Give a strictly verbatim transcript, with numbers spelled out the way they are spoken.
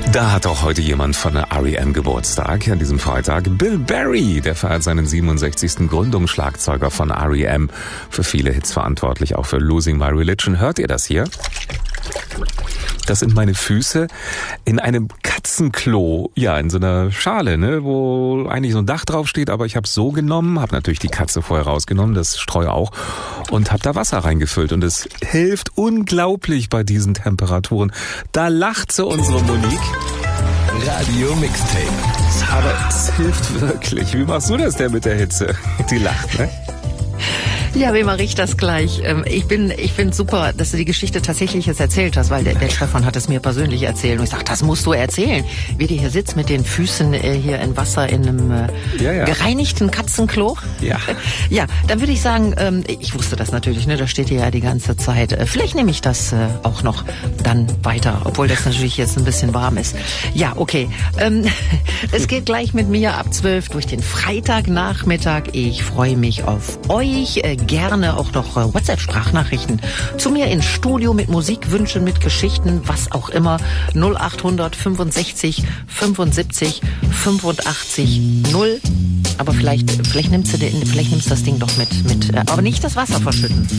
Da hat auch heute jemand von der R E M Geburtstag, an diesem Freitag. Bill Berry, der feiert seinen siebenundsechzigsten Gründungsschlagzeuger von R E M. Für viele Hits verantwortlich, auch für Losing My Religion. Hört ihr das hier? Das sind meine Füße in einem Katzenklo, ja, in so einer Schale, ne, wo eigentlich so ein Dach drauf steht, aber ich habe es so genommen, habe natürlich die Katze vorher rausgenommen, das Streu auch, und habe da Wasser reingefüllt und es hilft unglaublich bei diesen Temperaturen. Da lacht so unsere Monique. Radio Mixtape. Aber es hilft wirklich. Wie machst du das denn mit der Hitze? Die lacht, ne? Ja, wie mache ich das gleich? Ich bin, ich finde super, dass du die Geschichte tatsächlich jetzt erzählt hast, weil der, der Stefan hat es mir persönlich erzählt und ich sag, das musst du erzählen, wie du hier sitzt mit den Füßen hier in Wasser in einem ja, ja. gereinigten Katzenklo. Ja. Ja, dann würde ich sagen, ich wusste das natürlich, ne, das steht hier ja die ganze Zeit. Vielleicht nehme ich das auch noch dann weiter, obwohl das natürlich jetzt ein bisschen warm ist. Ja, okay. Es geht gleich mit mir ab zwölf durch den Freitagnachmittag. Ich freue mich auf euch. Gerne auch noch WhatsApp-Sprachnachrichten zu mir ins Studio mit Musikwünschen, mit Geschichten, was auch immer. null acht fünfundsechzig fünfundsiebzig fünfundachtzig null. Aber vielleicht, vielleicht nimmst du den, vielleicht nimmst das Ding doch mit, mit, aber nicht das Wasser verschütten.